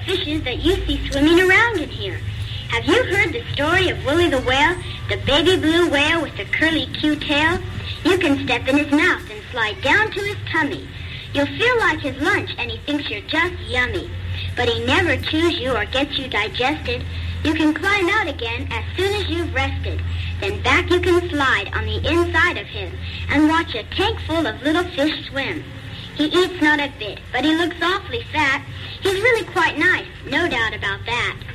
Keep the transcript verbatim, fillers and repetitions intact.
fishes that you see swimming around in here. Have you heard the story of Willie the Whale, the baby blue whale with the curly Q tail? You can step in his mouth and slide down to his tummy. You'll feel like his lunch, and he thinks you're just yummy. But he never chews you or gets you digested. You can climb out again as soon as you've rested. Then back you can slide on the inside of him and watch a tank full of little fish swim. He eats not a bit, but he looks awfully fat. He's really quite nice, no doubt about that.